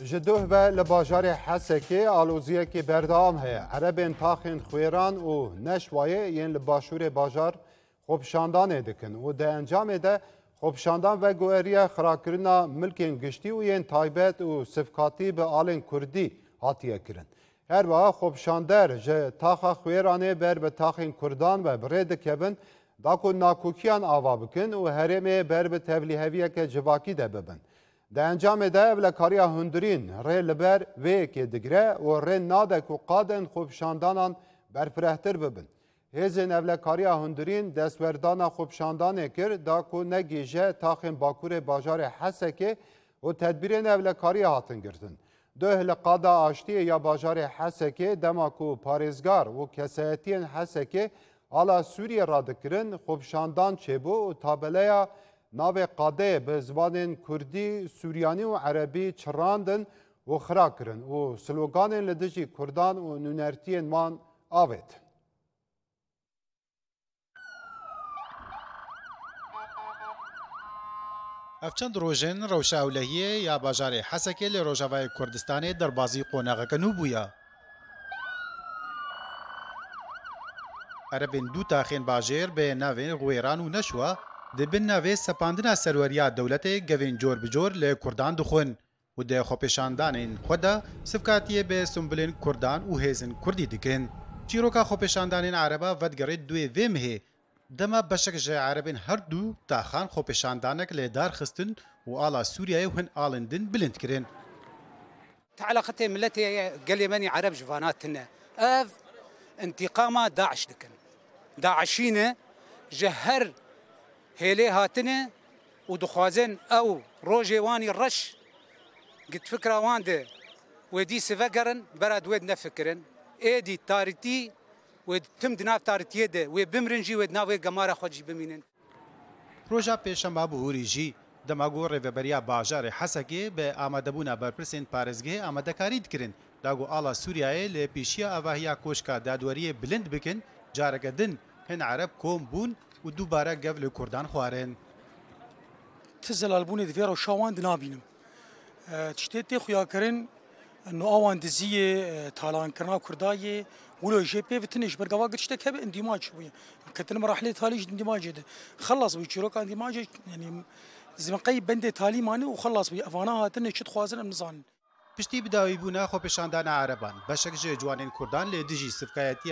جدوه و لباجار حسکه آلوزیه که بردام هه عربین تاخین خویران و نشوایه ین لباشور باجار خوبشاندان دکن و ده انجام ده خوبشاندان و گوهریه خراکرنا ملکین گشتی و ین تایبت و صفکاتی به آلین کردی هاتیه کرن. هر وقت خوبشاندر جه تاخا خویرانه بر به تاخین کردان و برد کبن داکو ناکوکیان آوا بکن و هرمه بر به تبلیغیه که جواکی ده ببن. ده انجام ده اولکاریا هندرین ری لبر وی که دگره و ری نادک و قادن خوبشاندانان برپرهتر ببن. هزین اولکاریا هندرین دستوردان خوبشاندانه کرد دا کو نگیجه تاخین باکور باجار حسکه و تدبیرین اولکاریا هاتن گرتن. ده لقادا آشتی یا باجار حسکه دماکو پارێزگار و کسایتین حسکه آلا سوریه را دکرن خوبشاندان چبو و تابلیا ناو قاده به زبان کردی، سوریانی و عربی چراندن و خرا کرن و سلوگان لدجی کردان و نونرتی مان آوید. افچند روژن روشاولهیه یا باجار حسکه لروجاوای کردستان در بازی قوناغ کنو بویا. عربین دو تاخین باجر به ناوین غویران و نشوا دبن ناوی سپاندنا سروریا دولت گوین جور بجور لکردان دخون و ده خوپشاندانین خدا صفکاتیه به سنبلین کردان و هیزن کردی دکن. چیروکا خوپشاندانین عربا ودگرید دوی ویمه دما بشک جه عربین هر دو تاخان خوپشاندانک لدار خستن و آلا سوریه و هن آلندن بلند کرن. تعلقت ملتي قليماني عرب جفاناتنا اف انتقام داعش دكن داعشينه جهر هيلي هاتنه ودخوازن او روجي واني الرش قد فكره وانده ودي سفقرن براد ود نفكرن ايدي تاريتي ودتم دناف تاريتي ده وبمرنجي ودناوي قماره خوجي بمينن روجا پیشنبا بهوری جی دماغو ریوبریا باجار حسکه به آمادبونا برپرسین پارزگه آمادکاری دکرن داغو آلا سوریای لپیشیا اواهیا کوشکا دادوری بلند بکن جارگدن هن عرب کوم بون و دوباره قبل کردان خوارن تزلال بوني دفيرا وشاوان دنابينم تشتيتي خويا كرن انه اوان دزيه تالان كرنا كردايه ولو جي بي فتنش برقوا قد اشتكى اندماج شويه كتن مراحل تاليج اندماج ده خلص ويشروك اندماج يعني زي قيب بند تالي ماني وخلص بي افانا هاتن شت خوازن امزان پشتی بداوی بونا خو پیشاندان عربان بشک جوانین کردان له دجی صفکایتی